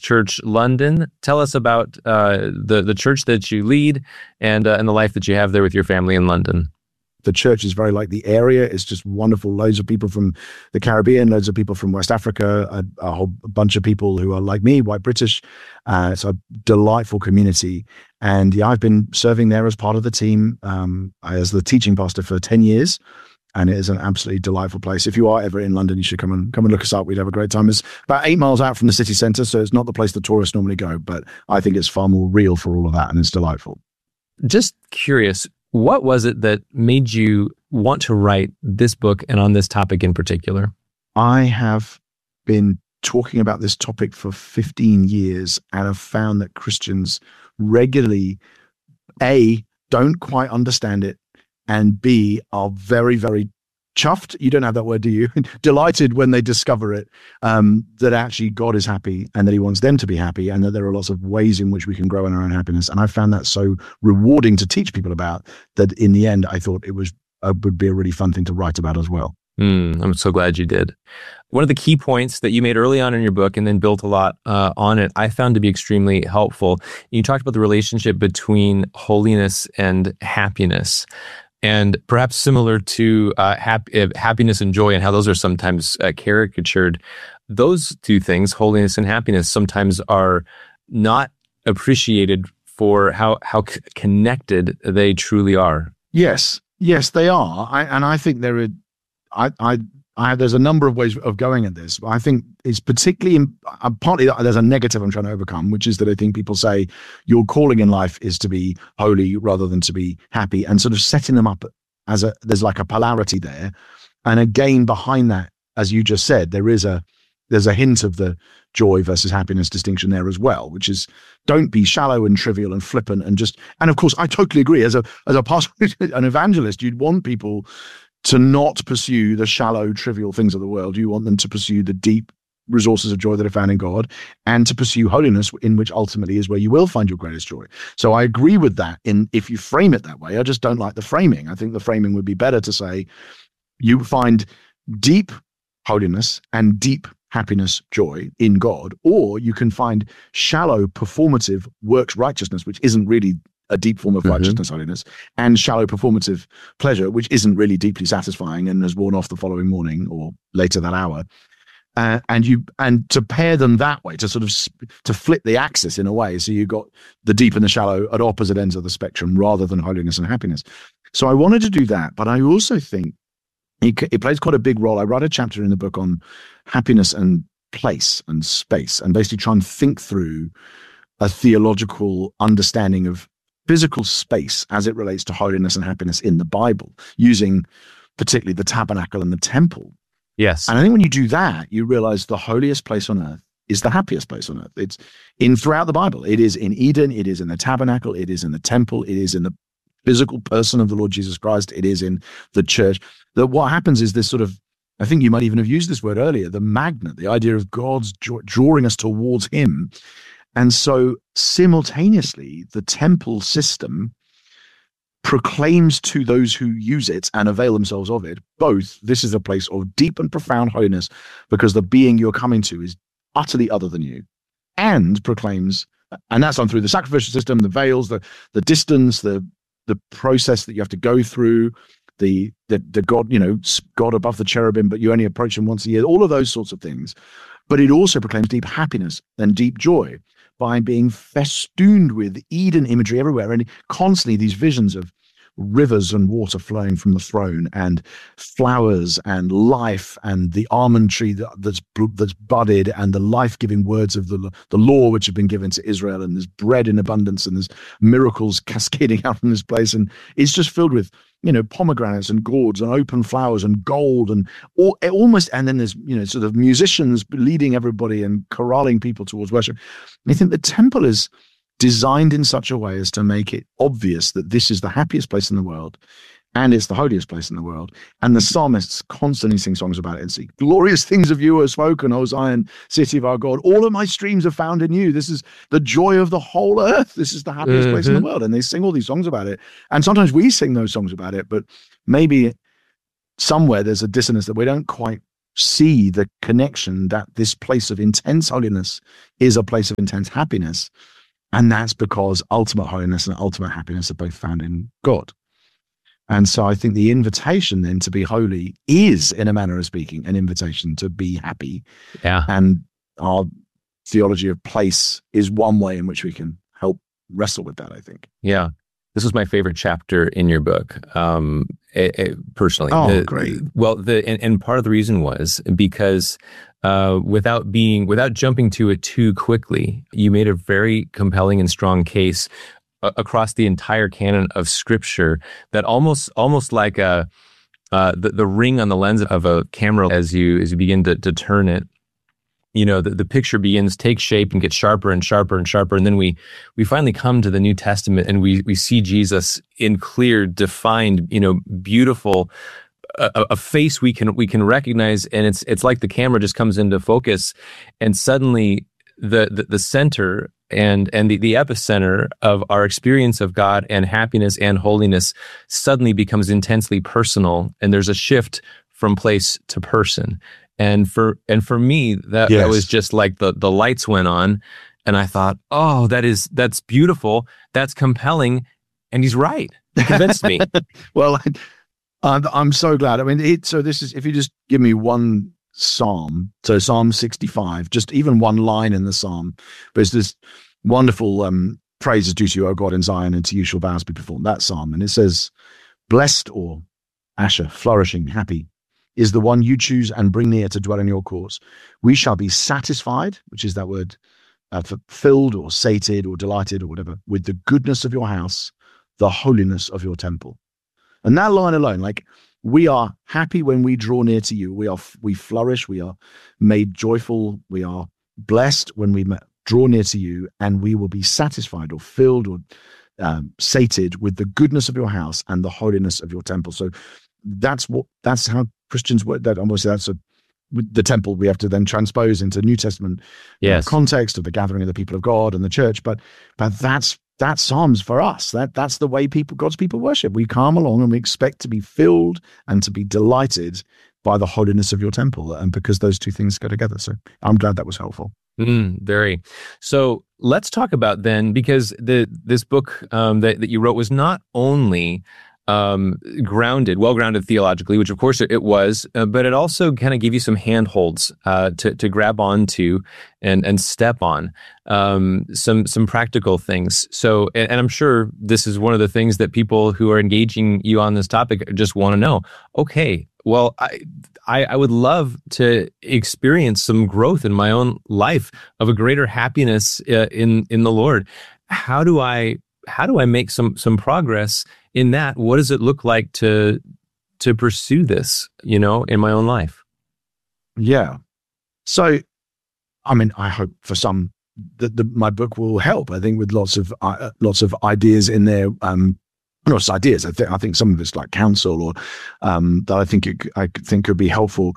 Church London. Tell us about the church that you lead and the life that you have there with your family in London. The church is very like the area. It's just wonderful. Loads of people from the Caribbean, loads of people from West Africa, a whole bunch of people who are like me, white British. It's a delightful community. And yeah, I've been serving there as part of the team as the teaching pastor for 10 years. And it is an absolutely delightful place. If you are ever in London, you should come and look us up. We'd have a great time. It's about 8 miles out from the city centre, so it's not the place the tourists normally go. But I think it's far more real for all of that, and it's delightful. Just curious, what was it that made you want to write this book and on this topic in particular? I have been talking about this topic for 15 years and have found that Christians regularly, A, don't quite understand it, and B, are very, very chuffed. You don't have that word, do you? Delighted when they discover it, that actually God is happy and that he wants them to be happy, and that there are lots of ways in which we can grow in our own happiness. And I found that so rewarding to teach people about that in the end, I thought it would be a really fun thing to write about as well. I'm so glad you did. One of the key points that you made early on in your book and then built a lot on it, I found to be extremely helpful. You talked about the relationship between holiness and happiness. And perhaps similar to happiness and joy and how those are sometimes caricatured, those two things, holiness and happiness, sometimes are not appreciated for how connected they truly are. Yes, they are. I think there are. There's a number of ways of going at this. I think it's particularly partly there's a negative I'm trying to overcome, which is that I think people say your calling in life is to be holy rather than to be happy, and sort of setting them up as there's like a polarity there. And again, behind that, as you just said, there's a hint of the joy versus happiness distinction there as well, which is don't be shallow and trivial and flippant and of course I totally agree. As a pastor, an evangelist, you'd want people to not pursue the shallow, trivial things of the world. You want them to pursue the deep resources of joy that are found in God, and to pursue holiness, in which ultimately is where you will find your greatest joy. So I agree with that if you frame it that way. I just don't like the framing. I think the framing would be better to say you find deep holiness and deep happiness, joy in God, or you can find shallow, performative works righteousness, which isn't really a deep form of righteousness, holiness, and shallow performative pleasure, which isn't really deeply satisfying and has worn off the following morning or later that hour. And to pair them that way, to sort of to flip the axis in a way, so you got the deep and the shallow at opposite ends of the spectrum rather than holiness and happiness. So I wanted to do that, but I also think it plays quite a big role. I write a chapter in the book on happiness and place and space, and basically try and think through a theological understanding of physical space as it relates to holiness and happiness in the Bible, using particularly the tabernacle and the temple. Yes. And I think when you do that, you realize the holiest place on earth is the happiest place on earth. It's throughout the Bible. It is in Eden, it is in the tabernacle, it is in the temple, it is in the physical person of the Lord Jesus Christ, it is in the church. That what happens is this sort of, I think you might even have used this word earlier, the magnet, the idea of God's drawing us towards him. And so simultaneously, the temple system proclaims to those who use it and avail themselves of it, both this is a place of deep and profound holiness because the being you're coming to is utterly other than you, and proclaims, and that's done through the sacrificial system, the veils, the distance, the process that you have to go through, the God, God above the cherubim, but you only approach him once a year, all of those sorts of things. But it also proclaims deep happiness and deep joy by being festooned with Eden imagery everywhere, and constantly these visions of rivers and water flowing from the throne, and flowers and life, and the almond tree that's budded, and the life-giving words of the law which have been given to Israel, and there's bread in abundance, and there's miracles cascading out from this place, and it's just filled with pomegranates and gourds and open flowers and gold and almost, and then there's sort of musicians leading everybody and corralling people towards worship. And I think the temple is designed in such a way as to make it obvious that this is the happiest place in the world, and it's the holiest place in the world. And the psalmists constantly sing songs about it and say, glorious things of you are spoken, O Zion, city of our God. All of my streams are found in you. This is the joy of the whole earth. This is the happiest place in the world. And they sing all these songs about it. And sometimes we sing those songs about it, but maybe somewhere there's a dissonance that we don't quite see the connection that this place of intense holiness is a place of intense happiness. And that's because ultimate holiness and ultimate happiness are both found in God. And so I think the invitation then to be holy is, in a manner of speaking, an invitation to be happy. Yeah. And our theology of place is one way in which we can help wrestle with that, I think. Yeah. This was my favorite chapter in your book, personally. Oh, great. Well, and part of the reason was because without jumping to it too quickly, you made a very compelling and strong case across the entire canon of Scripture that almost like the ring on the lens of a camera as you begin to turn it. You know, the picture begins take shape and gets sharper and sharper and sharper, and then we finally come to the New Testament and we see Jesus in clear, defined, beautiful, a face we can recognize, and it's like the camera just comes into focus, and suddenly the center and the epicenter of our experience of God and happiness and holiness suddenly becomes intensely personal, and there's a shift from place to person. And for me, that was just like the lights went on, and I thought, oh, that's beautiful, that's compelling, and he's right. He convinced me. Well, I'm so glad. I mean, so this is, if you just give me one psalm, so Psalm 65, just even one line in the psalm, but it's this wonderful praise is due to you, O God, in Zion, and to you shall vows be performed. That psalm, and it says, "Blessed or Asher, flourishing, happy, is the one you choose and bring near to dwell in your cause. We shall be satisfied," which is that word, filled or sated or delighted or whatever, "with the goodness of your house, the holiness of your temple." And that line alone, like, we are happy when we draw near to you. We flourish. We are made joyful. We are blessed when we draw near to you, and we will be satisfied or filled or sated with the goodness of your house and the holiness of your temple. So that's how Christians work. That obviously that's the temple we have to then transpose into New Testament context of the gathering of the people of God and the church. But that's Psalms for us. That's the way God's people worship. We come along and we expect to be filled and to be delighted by the holiness of your temple, and because those two things go together. So I'm glad that was helpful. Very. So let's talk about then, because this book that you wrote was not only well-grounded theologically, which of course it was, but it also kind of gave you some handholds to grab onto and step on, some practical things. So, and I'm sure this is one of the things that people who are engaging you on this topic just want to know. Okay, well, I would love to experience some growth in my own life of a greater happiness in the Lord. How do I make some progress in that? What does it look like to pursue this, in my own life? Yeah. So, I mean, I hope for some that my book will help. I think with lots of ideas in there. Not just ideas. I think some of it's like counsel or that I think could be helpful.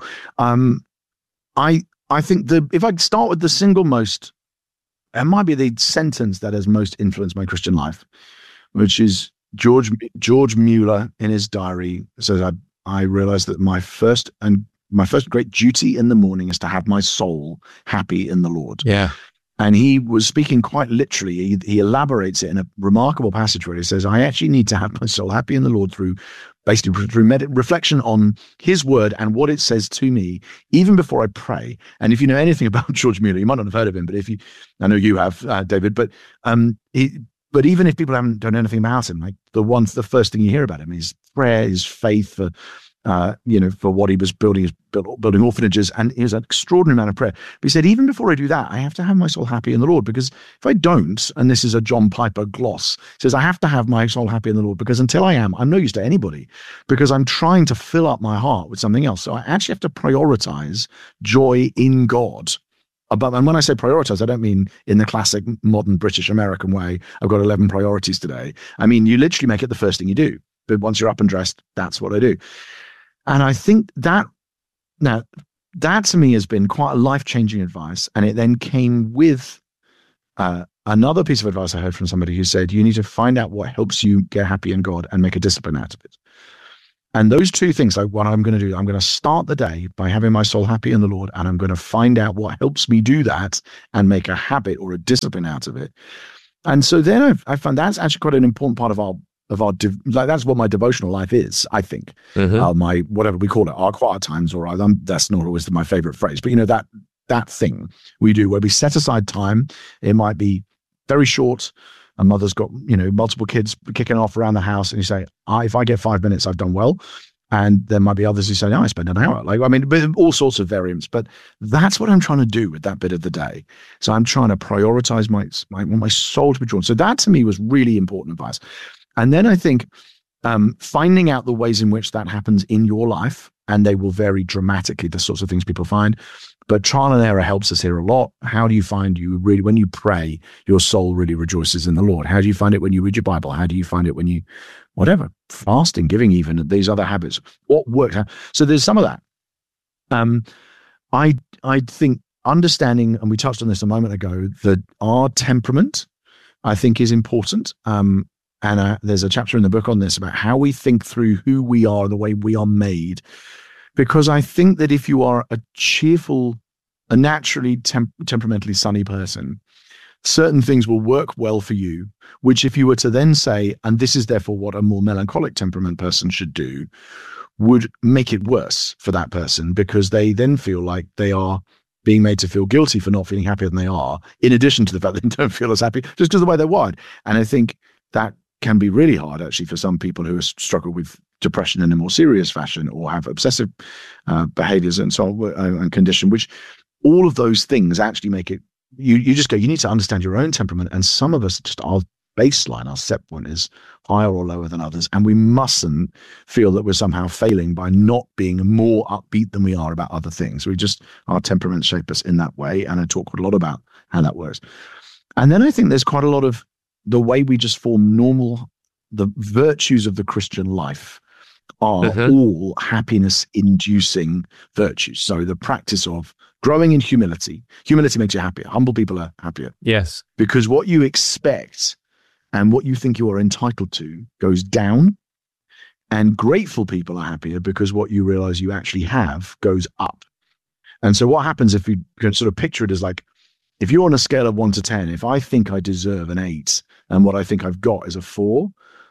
I think if I start with the single most, it might be the sentence that has most influenced my Christian life, which is George Mueller in his diary says, I realized that my first great duty in the morning is to have my soul happy in the Lord. Yeah. And he was speaking quite literally. He elaborates it in a remarkable passage where he says, I actually need to have my soul happy in the Lord through reflection on his word and what it says to me, even before I pray. And if you know anything about George Mueller, you might not have heard of him, but I know you have, David, but even if people don't know anything about him, like the first thing you hear about him is prayer, his faith for what he was building orphanages, and he was an extraordinary man of prayer. But he said, even before I do that, I have to have my soul happy in the Lord, because if I don't, and this is a John Piper gloss, says I have to have my soul happy in the Lord, because until I am, I'm no use to anybody, because I'm trying to fill up my heart with something else. So I actually have to prioritize joy in God. And when I say prioritize, I don't mean in the classic modern British American way, I've got 11 priorities today. I mean, you literally make it the first thing you do. But once you're up and dressed, that's what I do. And I think that to me has been quite a life-changing advice. And it then came with another piece of advice I heard from somebody who said, you need to find out what helps you get happy in God and make a discipline out of it. And those two things, like what I'm going to do, I'm going to start the day by having my soul happy in the Lord, and I'm going to find out what helps me do that and make a habit or a discipline out of it. And so then I found that's actually quite an important part of our like that's what my devotional life is, I think. My, whatever we call it, our quiet times, or that's not always my favorite phrase, but that thing we do where we set aside time. It might be very short. A mother's got, multiple kids kicking off around the house, and you say, if I get 5 minutes, I've done well. And there might be others who say, no, I spend an hour. All sorts of variants, but that's what I'm trying to do with that bit of the day. So I'm trying to prioritize my soul to be drawn. So that to me was really important advice. And then I think finding out the ways in which that happens in your life, and they will vary dramatically, the sorts of things people find. But trial and error helps us here a lot. How do you find when you pray, your soul really rejoices in the Lord? How do you find it when you read your Bible? How do you find it when you, fasting, giving, even these other habits? What works? So there's some of that. I think understanding, and we touched on this a moment ago, that our temperament, I think, is important. And there's a chapter in the book on this about how we think through who we are, the way we are made. Because I think that if you are a cheerful, a naturally temperamentally sunny person, certain things will work well for you, which if you were to then say, and this is therefore what a more melancholic temperament person should do, would make it worse for that person, because they then feel like they are being made to feel guilty for not feeling happier than they are, in addition to the fact that they don't feel as happy just because of the way they're wired. And I think that can be really hard, actually, for some people who struggle with depression in a more serious fashion, or have obsessive behaviors and so on, and condition, which all of those things actually make it, you just go, you need to understand your own temperament. And some of us, just our baseline, our set point is higher or lower than others. And we mustn't feel that we're somehow failing by not being more upbeat than we are about other things. Our temperaments shape us in that way. And I talk quite a lot about how that works. And then I think there's quite a lot of the way we just form the virtues of the Christian life are all happiness-inducing virtues. So the practice of growing in humility. Humility makes you happier. Humble people are happier. Yes. Because what you expect and what you think you are entitled to goes down. And grateful people are happier because what you realize you actually have goes up. And so what happens, if you can sort of picture it as like, if you're on a scale of 1 to 10, if I think I deserve an 8 and what I think I've got is a 4,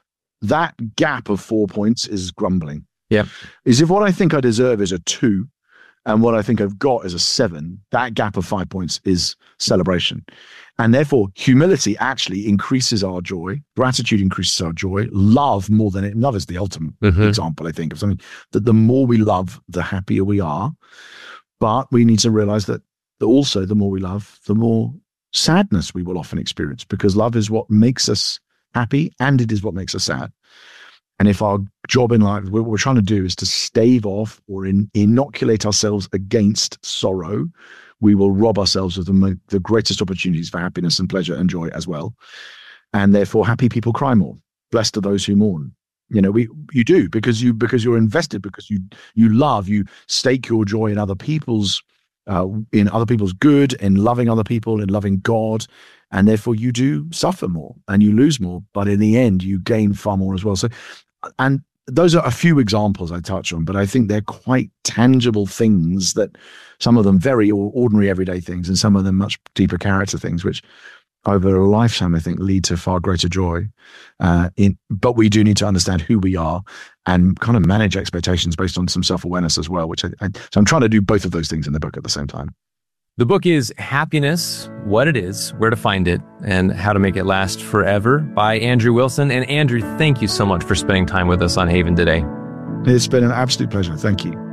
that gap of 4 points is grumbling. Yeah. Is if what I think I deserve is a 2 and what I think I've got is a 7, that gap of 5 points is celebration. And therefore, humility actually increases our joy. Gratitude increases our joy. Love is the ultimate example, I think, of something that the more we love, the happier we are. But we need to realize that also the more we love, the more sadness we will often experience, because love is what makes us happy and it is what makes us sad. And if our job in life, what we're trying to do is to stave off or inoculate ourselves against sorrow, we will rob ourselves of the greatest opportunities for happiness and pleasure and joy as well. And therefore, happy people cry more. Blessed are those who mourn. You do because you're invested, because you love, you stake your joy in other people's good, in loving other people, in loving God, and therefore you do suffer more and you lose more, but in the end you gain far more as well. So, and those are a few examples I touch on, but I think they're quite tangible things, that some of them very ordinary everyday things and some of them much deeper character things, which over a lifetime I think lead to far greater joy. But we do need to understand who we are and kind of manage expectations based on some self-awareness as well, so I'm trying to do both of those things in the book at the same time. The book is Happiness, What It Is, Where to Find It, and How to Make It Last Forever by Andrew Wilson. And Andrew, thank you so much for spending time with us on Haven today. It's been an absolute pleasure. Thank you.